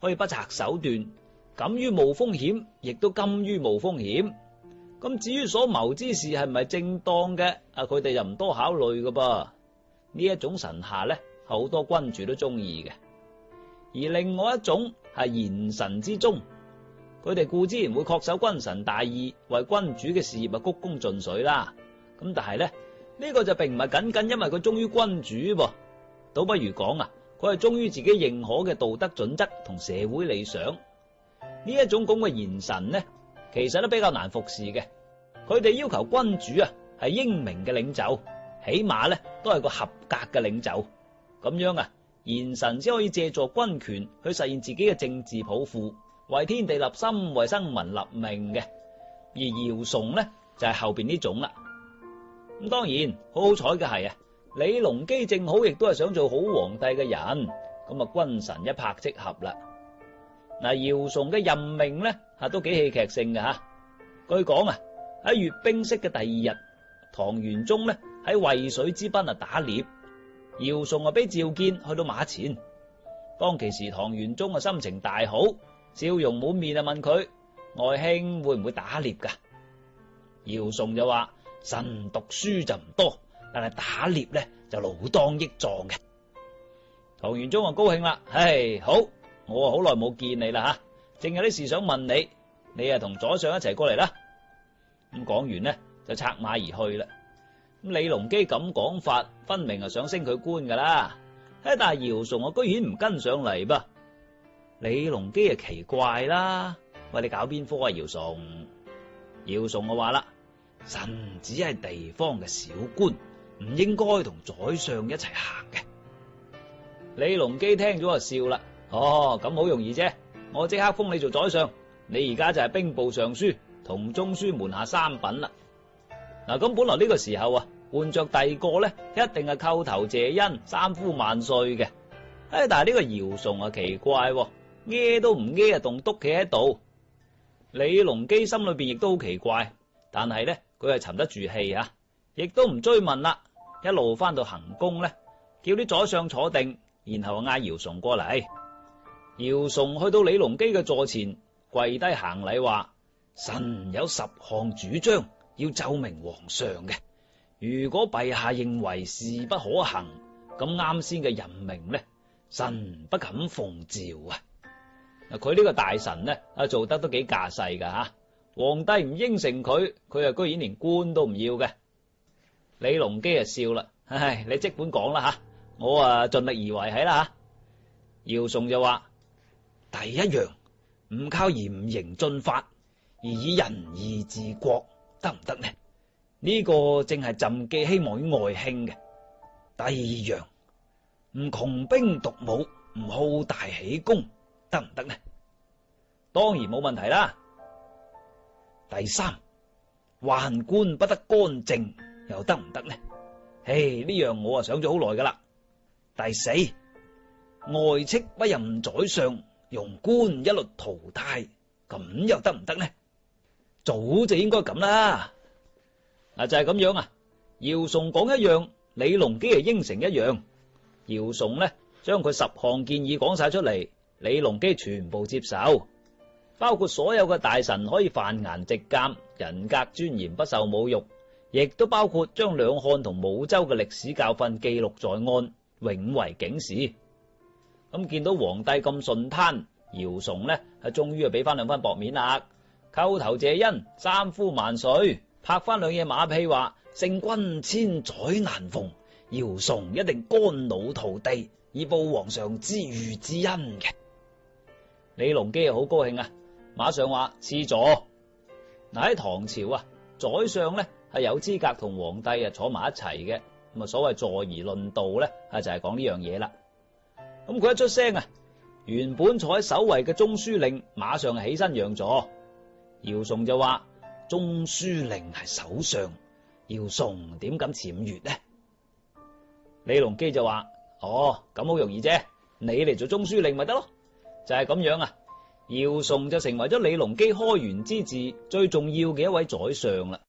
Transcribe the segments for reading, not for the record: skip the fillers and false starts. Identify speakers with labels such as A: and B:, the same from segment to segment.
A: 可以不擇手段，敢於冒風險，亦都甘於冒風險。咁至於所謀之事係唔係正當嘅，佢哋就唔多考慮噶噃。呢一種臣下呢，好多君主都中意嘅。而另外一種係賢臣之宗，佢哋固之然會恪守君臣大義，為君主嘅事業鞠躬盡瘁啦。咁但係呢個就並唔係僅僅因為佢忠於君主噃，倒不如講佢係忠於自己認可嘅道德準則同社會理想。呢一種咁嘅賢臣呢，其實都比較難服侍嘅。佢哋要求君主係英明嘅領袖，起碼呢都係個合格嘅領袖。咁樣賢臣先可以借助軍權去實現自己嘅政治抱負，為天地立心，為生民立命嘅。而姚崇呢，就係後邊呢種啦。咁當然好好彩嘅係李隆基正好亦都係想做好皇帝嘅人，咁君臣一拍即合啦。姚崇嘅任命呢都幾戲劇性嘅吓。據講喺閱兵式嘅第二日，唐玄宗呢喺渭水之濱打獵，姚崇俾召見去到馬前。當其時唐玄宗心情大好，笑容滿面問佢：外卿會唔會打獵噶？姚崇就話：臣讀書就唔多，但係打獵呢就老當益壯嘅。唐玄宗高興啦，好，我好耐冇見你啦吓，正有啲事想問你，你同左相一齊過嚟啦。咁講完呢就策馬而去啦。咁李隆基咁講法，分明係想升佢官噶啦。但係姚崇居然唔跟上嚟噃。李隆基奇怪啦，喂，你搞邊科姚崇？姚崇話啦：臣只係地方嘅小官，唔應該同宰相一齊行嘅。李隆基聽咗就笑啦：咁好容易啫，我即刻封你做宰相，你而家就係兵部尚書同中書門下三品啦。咁本來呢個時候換着第二個呢，一定係叩頭謝恩，三呼萬歲嘅。但係呢個姚崇奇怪，孭都唔孭，棟篤企喺度。李隆基心裏邊亦都好奇怪，但係呢，佢係沉得住氣亦都唔追問啦，一路翻到行宮呢，叫啲宰相坐定，然後嗌姚崇過嚟。姚崇去到李隆基嘅座前，跪低行禮話：臣有10項主張要奏明皇上嘅，如果陛下認為事不可行，咁啱先嘅任命呢，臣不敢奉詔佢呢個大臣呢做得都幾架勢噶吓，皇帝唔應承佢，佢居然連官都唔要嘅。李隆基笑啦，你即管講啦吓，我盡力而為係啦吓。姚崇就話：第一樣，唔靠嚴刑峻法，而以仁義治國，得唔得呢？呢個正係朕寄希望於外卿嘅。第二樣，唔窮兵黷武，唔好大喜功，得唔得呢？當然冇問題啦。第三，宦官不得干政，又得唔得呢？呢樣我想咗好耐噶啦。第四，外戚不任宰相，用官一律淘汰，咁又得唔得呢？早就應該咁啦。就係咁樣姚崇講一樣，李隆基應承一樣。姚崇呢將佢10項建議講晒出嚟，李隆基全部接受，包括所有嘅大臣可以犯顏直諫，人格尊嚴不受侮辱，亦都包括將兩漢同武周嘅歷史教訓記錄在案，永為警示。咁見到皇帝咁順攤，姚崇呢終於俾翻2分薄面啦，叩頭謝恩，三呼萬歲，拍翻2嘢馬屁話：聖君千載難逢，姚崇一定肝腦塗地，以報皇上知遇之恩嘅。李隆基好高興馬上話賜座。喺唐朝宰相呢係有資格同皇帝坐埋一齊嘅，咁所謂坐而論道呢就係講呢樣嘢啦。咁佢一出聲原本坐喺首位嘅中書令馬上起身讓座。姚崇就話：中書令係首相，姚崇點敢僭越呢？李隆基就話：咁好容易啫，你嚟做中書令咪得咯。就係咁樣姚崇就成為咗李隆基開元之治最重要嘅一位宰相啦。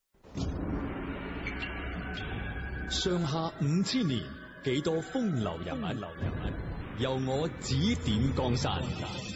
B: 上下5000年，幾多風流人物，由我指點江山。